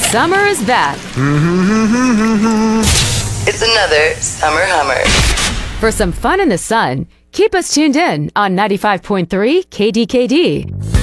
Summer is back. It's another summer hummer. For some fun in the sun, keep us tuned in on 95.3 KDKD.